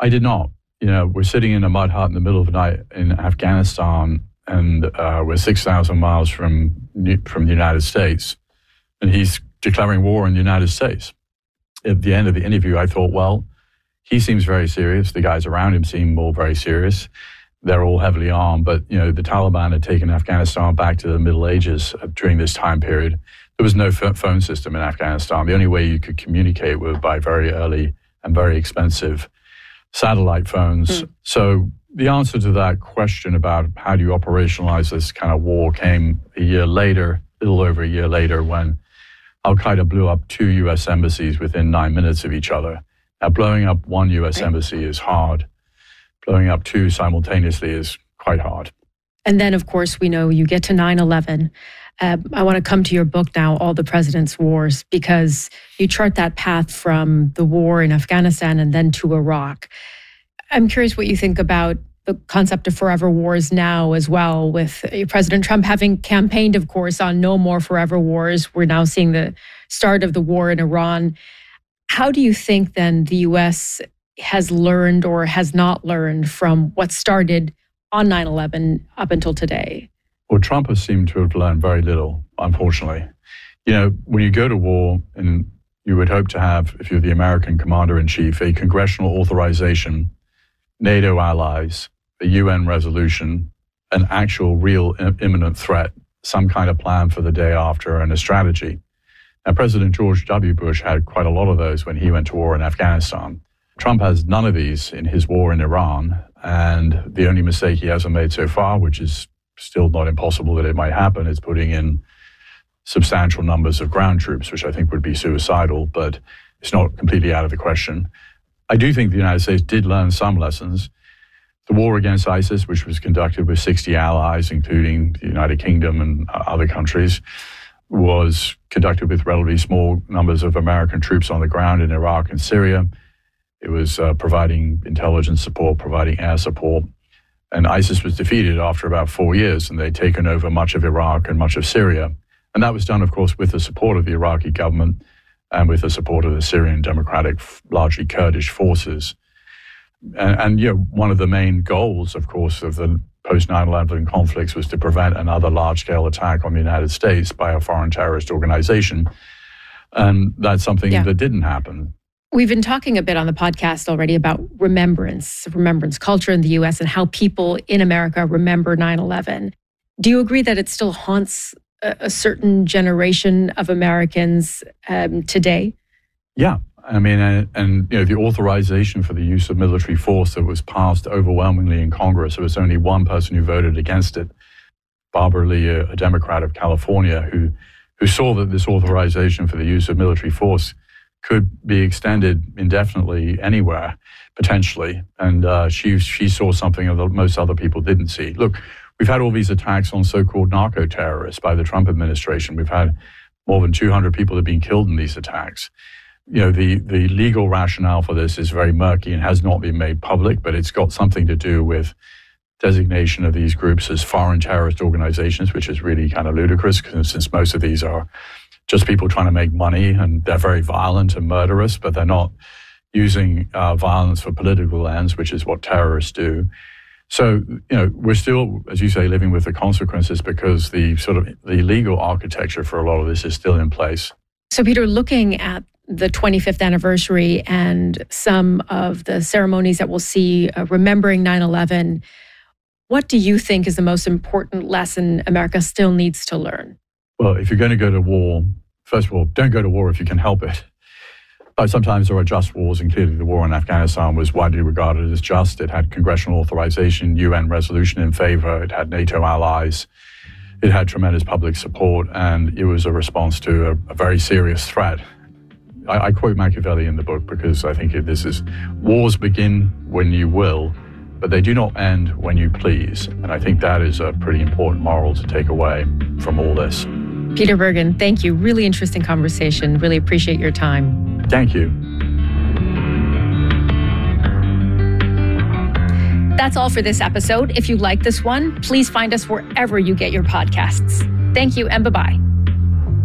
I did not. We're sitting in a mud hut in the middle of the night in Afghanistan, and we're 6,000 miles from the United States, and he's declaring war on the United States. At the end of the interview, I thought, well, he seems very serious. The guys around him seem all very serious. They're all heavily armed, but the Taliban had taken Afghanistan back to the Middle Ages during this time period. There was no phone system in Afghanistan. The only way you could communicate was by very early and very expensive satellite phones. So the answer to that question about how do you operationalize this kind of war came a little over a year later, when Al-Qaeda blew up 2 U.S. embassies within 9 minutes of each other. Now, blowing up one U.S. embassy is hard. Blowing up 2 simultaneously is quite hard. And then, of course, we know you get to 9/11. I want to come to your book now, All the President's Wars, because you chart that path from the war in Afghanistan and then to Iraq. I'm curious what you think about the concept of forever wars now as well, with President Trump having campaigned, of course, on no more forever wars. We're now seeing the start of the war in Iran. How do you think then the U.S. has learned or has not learned from what started on 9/11 up until today? Well, Trump has seemed to have learned very little, unfortunately. When you go to war, and you would hope to have, if you're the American commander-in-chief, a congressional authorization, NATO allies, a UN resolution, an actual real imminent threat, some kind of plan for the day after, and a strategy. Now, President George W. Bush had quite a lot of those when he went to war in Afghanistan. Trump has none of these in his war in Iran, and the only mistake he hasn't made so far, which is still not impossible that it might happen, is putting in substantial numbers of ground troops, which I think would be suicidal, but it's not completely out of the question. I do think the United States did learn some lessons. The war against ISIS, which was conducted with 60 allies, including the United Kingdom and other countries, was conducted with relatively small numbers of American troops on the ground in Iraq and Syria. It was providing intelligence support, providing air support. And ISIS was defeated after about 4 years, and they'd taken over much of Iraq and much of Syria. And that was done, of course, with the support of the Iraqi government and with the support of the Syrian Democratic, largely Kurdish forces. And one of the main goals, of course, of the post-9/11 conflicts was to prevent another large-scale attack on the United States by a foreign terrorist organization. And that's something that didn't happen. We've been talking a bit on the podcast already about remembrance culture in the U.S. and how people in America remember 9/11. Do you agree that it still haunts a certain generation of Americans today? Yeah. I mean, and the authorization for the use of military force that was passed overwhelmingly in Congress, there was only one person who voted against it, Barbara Lee, a Democrat of California, who saw that this authorization for the use of military force could be extended indefinitely anywhere, potentially. And she saw something that most other people didn't see. Look, we've had all these attacks on so-called narco-terrorists by the Trump administration. We've had more than 200 people have been killed in these attacks. The legal rationale for this is very murky and has not been made public, but it's got something to do with designation of these groups as foreign terrorist organizations, which is really kind of ludicrous, since most of these are just people trying to make money, and they're very violent and murderous, but they're not using violence for political ends, which is what terrorists do. So, we're still, as you say, living with the consequences because the legal architecture for a lot of this is still in place. So, Peter, looking at the 25th anniversary and some of the ceremonies that we'll see remembering 9/11, what do you think is the most important lesson America still needs to learn? Well, if you're going to go to war, first of all, don't go to war if you can help it. But sometimes there are just wars, and clearly the war in Afghanistan was widely regarded as just. It had congressional authorization, UN resolution in favor, it had NATO allies, it had tremendous public support, and it was a response to a very serious threat. I quote Machiavelli in the book because I think this is, wars begin when you will, but they do not end when you please. And I think that is a pretty important moral to take away from all this. Peter Bergen, thank you. Really interesting conversation. Really appreciate your time. Thank you. That's all for this episode. If you like this one, please find us wherever you get your podcasts. Thank you and bye-bye.